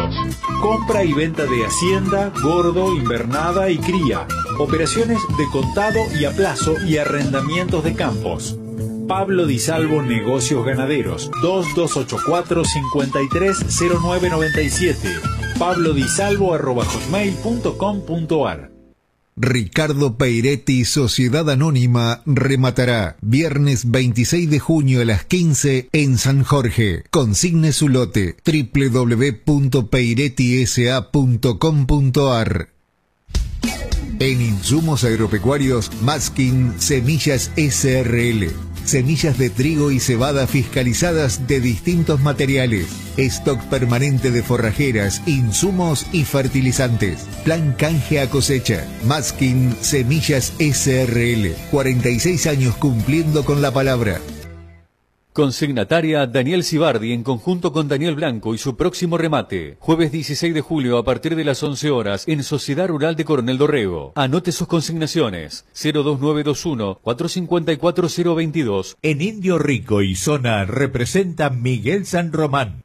Compra y venta de hacienda, gordo, invernada y cría. Operaciones de contado y a plazo y arrendamientos de campos. Pablo Di Salvo Negocios Ganaderos, 2284-530997. pablodisalvo@hotmail.com.ar. Ricardo Peiretti Sociedad Anónima rematará viernes 26 de junio a las 15 en San Jorge. Consigne su lote www.peirettisa.com.ar. En insumos agropecuarios, Maskin Semillas SRL. Semillas de trigo y cebada fiscalizadas de distintos materiales. Stock permanente de forrajeras, insumos y fertilizantes. Plan canje a cosecha. Maskin Semillas SRL. 46 años cumpliendo con la palabra. Consignataria Daniel Cibardi en conjunto con Daniel Blanco y su próximo remate. Jueves 16 de julio a partir de las 11 horas en Sociedad Rural de Coronel Dorrego. Anote sus consignaciones. 02921-454-022. En Indio Rico y zona representa Miguel San Román.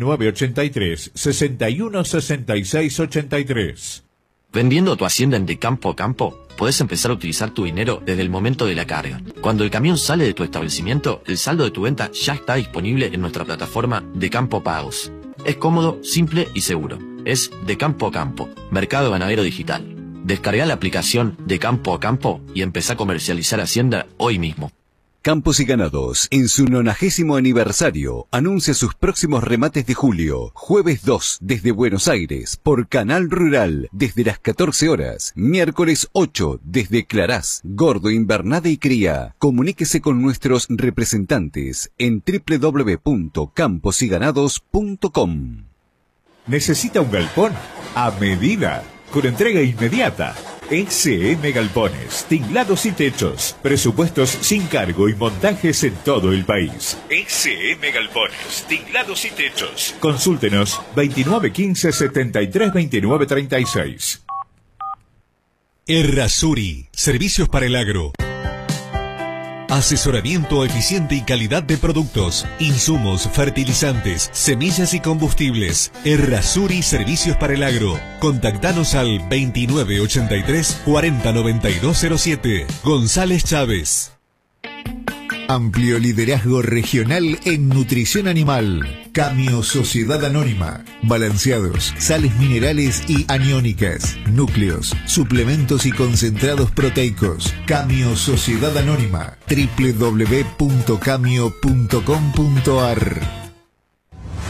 2983-616683. Vendiendo tu hacienda en De Campo a Campo, podés empezar a utilizar tu dinero desde el momento de la carga. Cuando el camión sale de tu establecimiento, el saldo de tu venta ya está disponible en nuestra plataforma De Campo Pagos. Es cómodo, simple y seguro. Es De Campo a Campo, Mercado Ganadero Digital. Descarga la aplicación De Campo a Campo y empezá a comercializar hacienda hoy mismo. Campos y Ganados, en su 90º aniversario, anuncia sus próximos remates de julio. Jueves 2, desde Buenos Aires, por Canal Rural, desde las 14 horas. Miércoles 8, desde Clarás, Gordo, Invernada y Cría. Comuníquese con nuestros representantes en www.camposyganados.com. ¿Necesita un galpón? A medida, con entrega inmediata. SM Galpones, tinglados y techos, presupuestos sin cargo y montajes en todo el país. SM Galpones, tinglados y techos. Consúltenos 2915-732936. Errázuri, servicios para el agro. Asesoramiento eficiente y calidad de productos, insumos, fertilizantes, semillas y combustibles. Errázuri Servicios para el Agro. Contactanos al 2983 409207. González Chávez. Amplio liderazgo regional en nutrición animal. Camio Sociedad Anónima. Balanceados, sales minerales y aniónicas, núcleos, suplementos y concentrados proteicos. Camio Sociedad Anónima. www.camio.com.ar.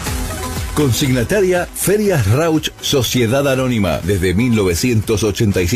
Consignataria Ferias Rauch Sociedad Anónima. Desde 1985.